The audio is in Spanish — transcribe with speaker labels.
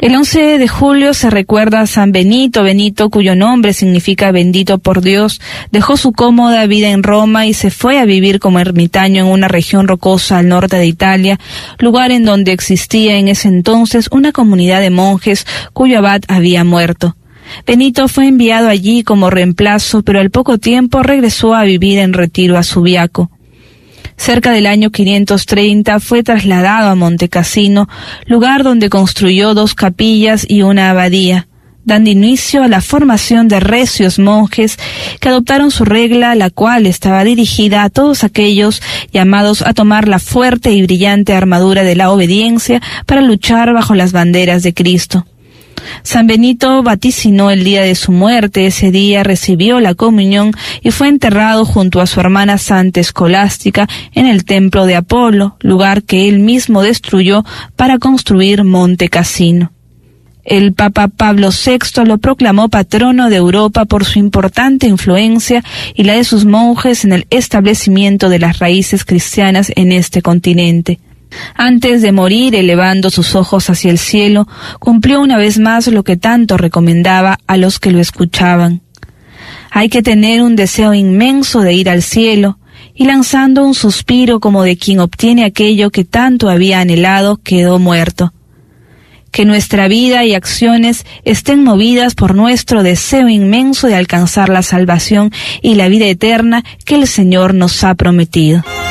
Speaker 1: El 11 de julio se recuerda a San Benito. Benito, cuyo nombre significa bendito por Dios, dejó su cómoda vida en Roma y se fue a vivir como ermitaño en una región rocosa al norte de Italia, lugar en donde existía en ese entonces una comunidad de monjes cuyo abad había muerto. Benito fue enviado allí como reemplazo, pero al poco tiempo regresó a vivir en retiro a Subiaco. Cerca del año 530 fue trasladado a Montecassino, lugar donde construyó 2 capillas y una abadía, dando inicio a la formación de recios monjes que adoptaron su regla, la cual estaba dirigida a todos aquellos llamados a tomar la fuerte y brillante armadura de la obediencia para luchar bajo las banderas de Cristo. San Benito vaticinó el día de su muerte. Ese día recibió la comunión y fue enterrado junto a su hermana Santa Escolástica en el templo de Apolo, lugar que él mismo destruyó para construir Montecassino. El Papa Pablo VI lo proclamó patrono de Europa por su importante influencia y la de sus monjes en el establecimiento de las raíces cristianas en este continente. Antes de morir, elevando sus ojos hacia el cielo, cumplió una vez más lo que tanto recomendaba a los que lo escuchaban. Hay que tener un deseo inmenso de ir al cielo, y lanzando un suspiro como de quien obtiene aquello que tanto había anhelado, quedó muerto. Que nuestra vida y acciones estén movidas por nuestro deseo inmenso de alcanzar la salvación y la vida eterna que el Señor nos ha prometido.